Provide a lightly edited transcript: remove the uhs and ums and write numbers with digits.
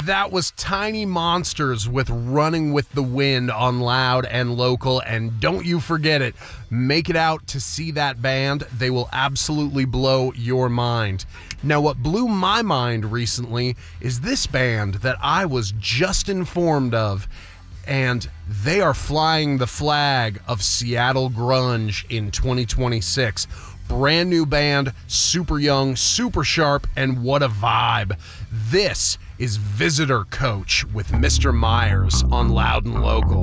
That was Tiny Monsters with Running with the Wind on Loud and Local, and don't you forget it. Make it out to see that band. They will absolutely blow your mind. Now, what blew my mind recently is this band that I was just informed of, and they are flying the flag of Seattle grunge in 2026. Brand new band, super young, super sharp, and what a vibe. This is Visitor Coach with Mr. Myers on Loud and Local.